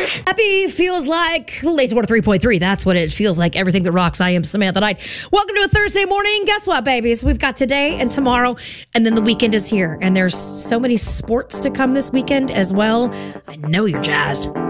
Happy feels like Lazy Water 3.3. That's what it feels like. Everything that rocks. I am Samantha Knight. Welcome to a Thursday morning. Guess what, babies? We've got today and tomorrow, and then the weekend is here. And there's so many sports to come this weekend as well. I know you're jazzed.